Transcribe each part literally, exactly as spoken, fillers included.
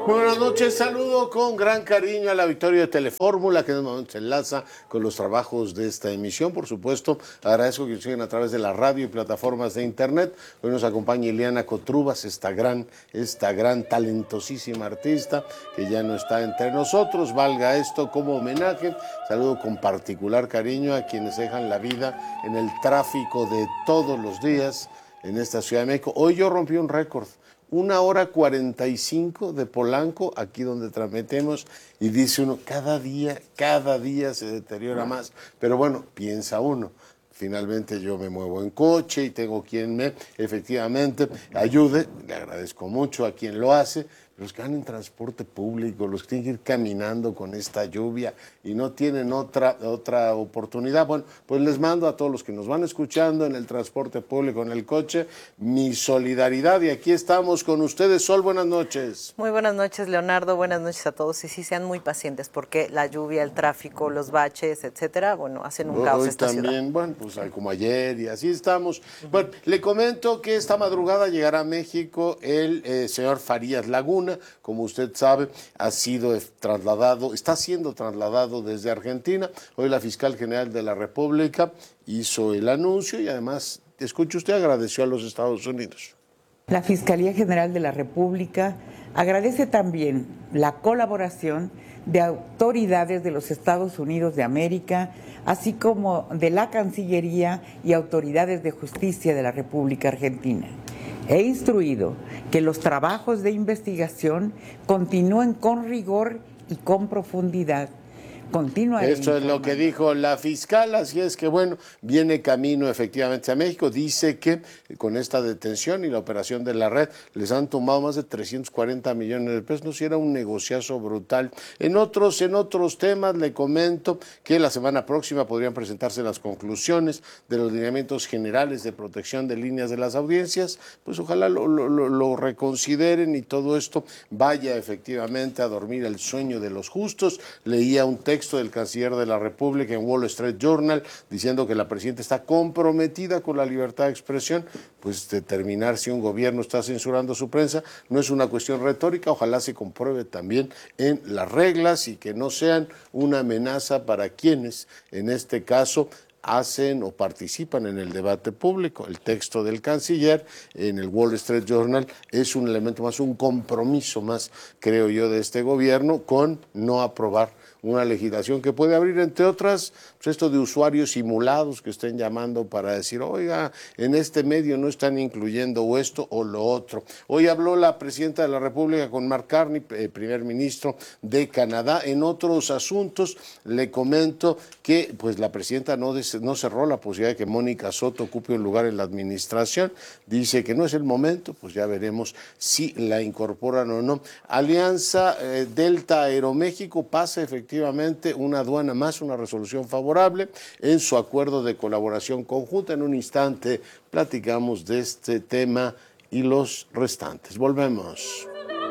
Muy buenas noches, saludo con gran cariño a la Victoria de Telefórmula, que en este momento se enlaza con los trabajos de esta emisión. Por supuesto, agradezco que nos siguen a través de la radio y plataformas de internet. Hoy nos acompaña Ileana Cotrubas, esta gran, esta gran talentosísima artista que ya no está entre nosotros. Valga esto como homenaje. Saludo con particular cariño a quienes dejan la vida en el tráfico de todos los días en esta Ciudad de México. Hoy yo rompí un récord. Una hora cuarenta y cinco de Polanco, aquí donde transmitimos, y dice uno, cada día, cada día se deteriora más. Pero bueno, piensa uno, finalmente yo me muevo en coche y tengo quien me efectivamente ayude, le agradezco mucho a quien lo hace. Los que van en transporte público, los que tienen que ir caminando con esta lluvia y no tienen otra, otra oportunidad, bueno, pues les mando a todos los que nos van escuchando en el transporte público, en el coche, mi solidaridad, y aquí estamos con ustedes. Sol, buenas noches. Muy buenas noches, Leonardo, buenas noches a todos, y sí, sean muy pacientes, porque la lluvia, el tráfico, los baches, etcétera, bueno, hacen un caos Hoy esta también, ciudad. Bueno, pues como ayer y así estamos. Uh-huh. Bueno, le comento que esta madrugada llegará a México el eh, señor Farías Laguna. Como usted sabe, ha sido trasladado, está siendo trasladado desde Argentina. Hoy la fiscal general de la República hizo el anuncio y además, escuche usted, agradeció a los Estados Unidos. La Fiscalía General de la República agradece también la colaboración de autoridades de los Estados Unidos de América, así como de la Cancillería y autoridades de justicia de la República Argentina. He instruido que los trabajos de investigación continúen con rigor y con profundidad. Continuaré Esto es lo que dijo la fiscal, así es que bueno, viene camino efectivamente a México. Dice que con esta detención y la operación de la red les han tomado más de trescientos cuarenta millones de pesos, no si era un negociazo brutal. En otros, en otros temas le comento que la semana próxima podrían presentarse las conclusiones de los lineamientos generales de protección de líneas de las audiencias, pues ojalá lo, lo, lo reconsideren y todo esto vaya efectivamente a dormir el sueño de los justos. Leía un texto del canciller de la República en Wall Street Journal diciendo que la presidenta está comprometida con la libertad de expresión, pues determinar si un gobierno está censurando su prensa no es una cuestión retórica, ojalá se compruebe también en las reglas y que no sean una amenaza para quienes en este caso hacen o participan en el debate público. El texto del canciller en el Wall Street Journal es un elemento más, un compromiso más, creo yo, de este gobierno con no aprobar una legislación que puede abrir, entre otras, pues esto de usuarios simulados que estén llamando para decir, oiga, en este medio no están incluyendo o esto o lo otro. Hoy habló la presidenta de la República con Mark Carney, eh, primer ministro de Canadá. En otros asuntos le comento que pues la presidenta no, des, no cerró la posibilidad de que Mónica Soto ocupe un lugar en la administración. Dice que no es el momento, pues ya veremos si la incorporan o no. Alianza eh, Delta Aeroméxico pasa efectivamente Efectivamente, una aduana más, una resolución favorable en su acuerdo de colaboración conjunta. En un instante platicamos de este tema y los restantes. Volvemos.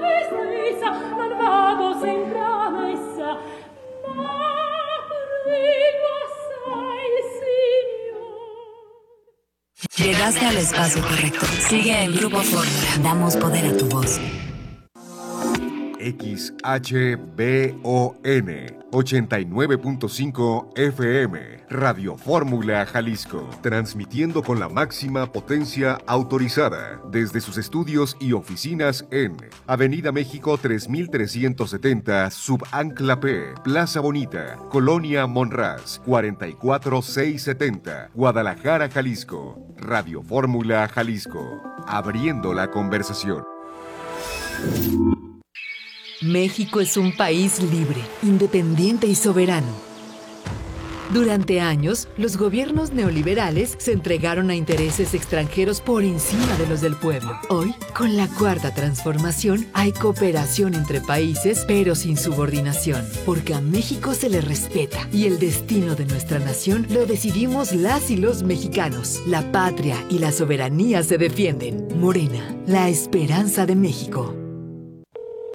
Llegaste al espacio correcto. Sigue en Grupo Fórmula. Damos poder a tu voz. X H B O N ochenta y nueve punto cinco F M, Radio Fórmula Jalisco, transmitiendo con la máxima potencia autorizada desde sus estudios y oficinas en Avenida México tres mil trescientos setenta, Subancla P, Plaza Bonita, Colonia Monraz, cuarenta y cuatro mil seiscientos setenta, Guadalajara, Jalisco. Radio Fórmula Jalisco, abriendo la conversación. México es un país libre, independiente y soberano. Durante años, los gobiernos neoliberales se entregaron a intereses extranjeros por encima de los del pueblo. Hoy, con la Cuarta Transformación, hay cooperación entre países, pero sin subordinación, porque a México se le respeta y el destino de nuestra nación lo decidimos las y los mexicanos. La patria y la soberanía se defienden. Morena, la esperanza de México.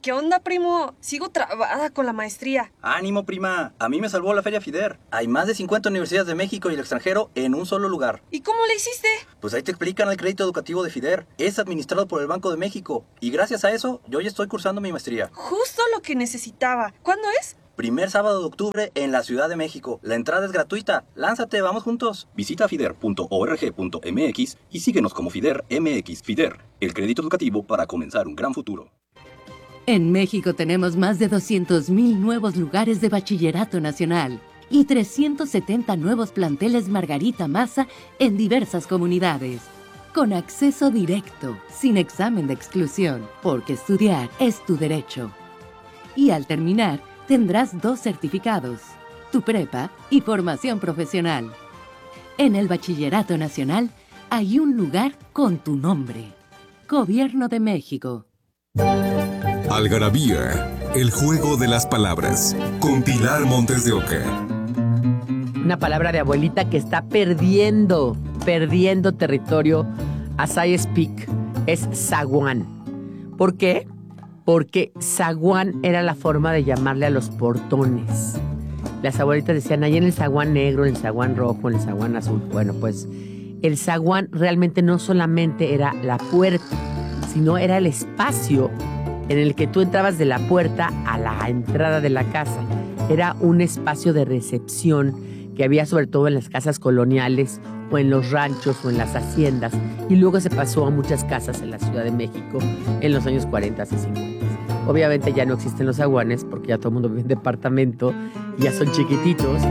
¿Qué onda, primo? Sigo trabada con la maestría. Ánimo, prima. A mí me salvó la Feria FIDER. Hay más de cincuenta universidades de México y el extranjero en un solo lugar. ¿Y cómo le hiciste? Pues ahí te explican el crédito educativo de FIDER. Es administrado por el Banco de México. Y gracias a eso, yo ya estoy cursando mi maestría. Justo lo que necesitaba. ¿Cuándo es? Primer sábado de octubre en la Ciudad de México. La entrada es gratuita. Lánzate, vamos juntos. Visita fider punto org punto m x y síguenos como FIDER M X. FIDER, el crédito educativo para comenzar un gran futuro. En México tenemos más de doscientos mil nuevos lugares de bachillerato nacional y trescientos setenta nuevos planteles Margarita Maza en diversas comunidades. Con acceso directo, sin examen de exclusión, porque estudiar es tu derecho. Y al terminar, tendrás dos certificados, tu prepa y formación profesional. En el Bachillerato Nacional hay un lugar con tu nombre. Gobierno de México. Algarabía, el juego de las palabras, con Pilar Montes de Oca. Una palabra de abuelita que está perdiendo, perdiendo territorio as I speak, es zaguán. ¿Por qué? Porque zaguán era la forma de llamarle a los portones. Las abuelitas decían, ahí en el zaguán negro, en el zaguán rojo, en el zaguán azul. Bueno, pues el zaguán realmente no solamente era la puerta, sino era el espacio en el que tú entrabas de la puerta a la entrada de la casa. Era un espacio de recepción que había sobre todo en las casas coloniales o en los ranchos o en las haciendas, y luego se pasó a muchas casas en la Ciudad de México en los años cuarenta y cincuenta. Obviamente ya no existen los zaguanes porque ya todo el mundo vive en departamento y ya son chiquititos.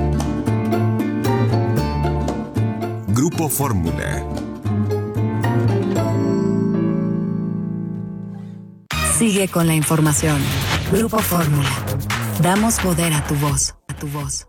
Grupo Fórmula. Sigue con la información. Grupo Fórmula. Damos poder a tu voz. A tu voz.